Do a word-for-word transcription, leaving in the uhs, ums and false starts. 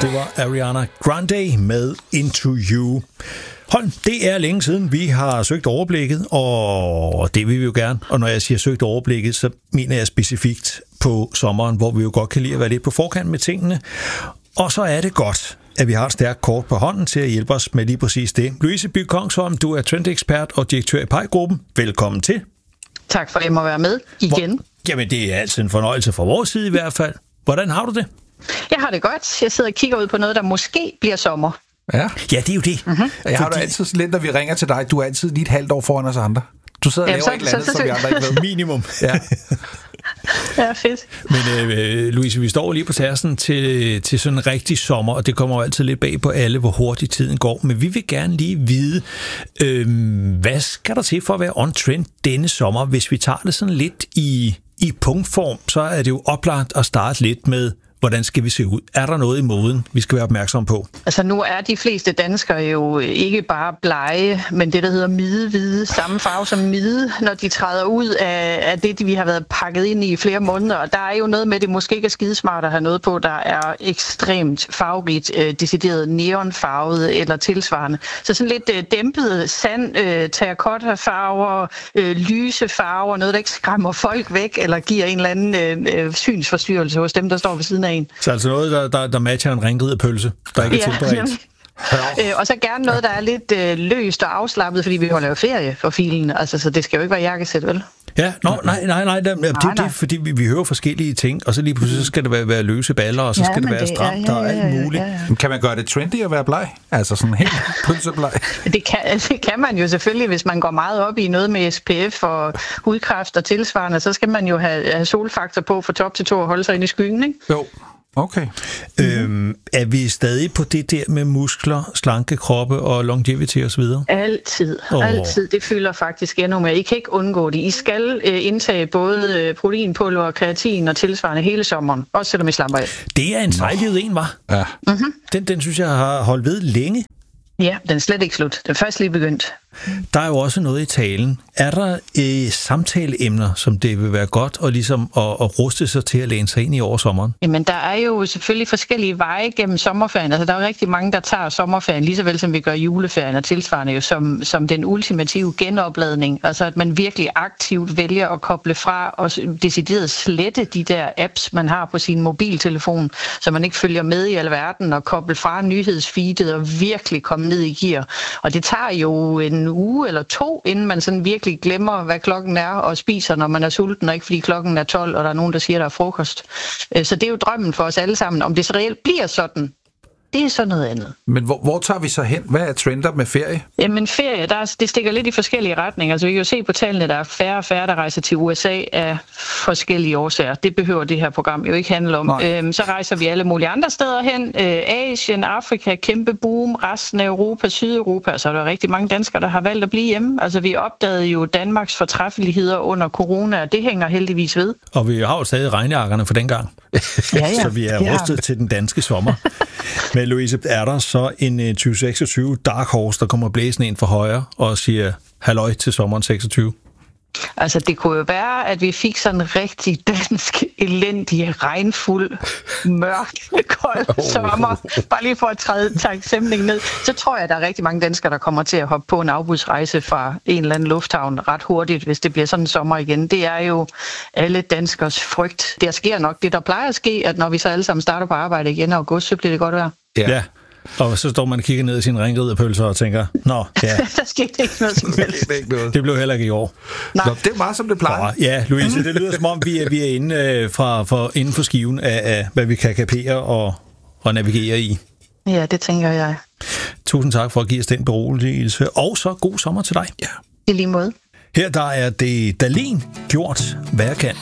Det var Ariana Grande med Into You. Hold, det er længe siden, vi har søgt overblikket, og det vil vi jo gerne. Og når jeg siger søgt overblikket, så mener jeg specifikt på sommeren, hvor vi jo godt kan lide at være lidt på forkant med tingene. Og så er det godt, at vi har et stærkt kort på hånden til at hjælpe os med lige præcis det. Louise Bygh Kongsholm, du er trendekspert og direktør i Pej-gruppen. Velkommen til. Tak for, at I må være med igen. Hvor, jamen, det er altid en fornøjelse fra vores side i hvert fald. Hvordan har du det? Jeg har det godt. Jeg sidder og kigger ud på noget, der måske bliver sommer. Ja, ja det er jo det. Mm-hmm. Jeg har Fordi... jo altid lidt, når vi ringer til dig, du er altid lige et halvt år foran os andre. Du sidder og laver et eller andet, som vi andre ikke ved. Minimum. Ja. Ja, fedt. Men øh, Louise, vi står lige på tærsen til, til sådan en rigtig sommer, og det kommer jo altid lidt bag på alle, hvor hurtigt tiden går. Men vi vil gerne lige vide, øh, hvad skal der til for at være on-trend denne sommer? Hvis vi tager det sådan lidt i, i punktform, så er det jo oplagt at starte lidt med, hvordan skal vi se ud? Er der noget i moden, vi skal være opmærksom på? Altså nu er de fleste danskere jo ikke bare blege, men det, der hedder midehvide, samme farve som mide, når de træder ud af, af det, vi har været pakket ind i i flere måneder. Og der er jo noget med, det måske ikke er skidesmart at have noget på, der er ekstremt farverigt, øh, decideret neonfarvet eller tilsvarende. Så sådan lidt øh, dæmpet sand, øh, terracotta-farver, øh, lyse farver, noget, der ikke skræmmer folk væk, eller giver en eller anden øh, synsforstyrrelse hos dem, der står ved siden af. Så altså noget, der, der, der matcher en ringridet pølse, der ikke er ja, tilberedt. Øh, og så gerne noget, der er lidt øh, løst og afslappet, fordi vi holder jo ferie for filen. Altså, så det skal jo ikke være jakkesæt, vel? Ja, no, nej, nej, nej, det, nej, det er det, fordi vi, vi hører forskellige ting, og så lige pludselig så skal det være, være løse baller, og så ja, skal det være stramt, ja, ja, ja, ja, og alt muligt. Ja, ja. Kan man gøre det trendy at være bleg? Altså sådan helt pølsebleg? Det kan, det kan man jo selvfølgelig, hvis man går meget op i noget med S P F og hudkræft og tilsvarende, så skal man jo have, have solfaktor på fra top til to og holde sig ind i skyggen, ikke? Jo. Okay. Øhm, er vi stadig på det der med muskler, slanke kroppe og longevity og så videre? Altid. Oh. Altid. Det fylder faktisk endnu mere. I kan ikke undgå det. I skal øh, indtage både øh, proteinpulver, kreatin og tilsvarende hele sommeren. Også selvom I slapper af. Det er en sejlivet en, var. Ja. Mm-hmm. Den, den synes jeg har holdt ved længe. Ja, den er slet ikke slut. Den er først lige begyndt. Der er jo også noget i talen. Er der øh, samtaleemner, som det vil være godt og ligesom at, at ruste sig til at læne sig ind i over sommeren? Jamen, der er jo selvfølgelig forskellige veje gennem sommerferien. Altså, der er jo rigtig mange, der tager sommerferien, lige så vel som vi gør juleferien og tilsvarende jo, som, som den ultimative genopladning. Altså, at man virkelig aktivt vælger at koble fra og decideret slette de der apps, man har på sin mobiltelefon, så man ikke følger med i alverden og koble fra nyhedsfeedet og virkelig komme ned i gear. Og det tager jo en uge eller to, inden man sådan virkelig glemmer, hvad klokken er, og spiser, når man er sulten, og ikke fordi klokken er tolv, og der er nogen, der siger, der er frokost. Så det er jo drømmen for os alle sammen. Om det så reelt bliver sådan, det er så noget andet. Men hvor, hvor tager vi så hen? Hvad er trender med ferie? Jamen ferie, der er, det stikker lidt i forskellige retninger. Altså vi kan jo se på tallene, der er færre og færre, der rejser til U S A af forskellige årsager. Det behøver det her program jo ikke handle om. Øhm, så rejser vi alle mulige andre steder hen. Øh, Asien, Afrika, kæmpe boom, resten af Europa, Sydeuropa. Så er der rigtig mange danskere, der har valgt at blive hjemme. Altså vi opdagede jo Danmarks fortræffeligheder under corona, og det hænger heldigvis ved. Og vi har jo stadig regnearkerne for dengang. Ja, ja. Så vi er ja. rustet til den danske sommer. Men Louise, er der så en tyve seksogtyve Dark Horse, der kommer blæsende ind for højre og siger halløj til sommeren seksogtyve? Altså, det kunne jo være, at vi fik sådan en rigtig dansk, elendig, regnfuld, mørk, kold oh. sommer. Bare lige for at træde taksemning ned. Så tror jeg, at der er rigtig mange danskere, der kommer til at hoppe på en afbudsrejse fra en eller anden lufthavn ret hurtigt, hvis det bliver sådan en sommer igen. Det er jo alle danskers frygt. Der sker nok det, der plejer at ske, at når vi så alle sammen starter på arbejde igen i august, så bliver det godt vejr. Ja. ja. Og så står man og kigger ned i sin ringridede pølser og tænker, nå, ja. Der skete ikke noget som helst. Det blev heller ikke i år. Nå, det er meget som det plejer. Nå, ja, Louise, det lyder som om, vi er, vi er inde, øh, fra, for, inden for skiven af, af, hvad vi kan kapere og, og navigere i. Ja, det tænker jeg. Tusind tak for at give os den beroligelse, og så god sommer til dig. Ja. I lige måde. Her der er det Dahlin gjort, hvad jeg kan.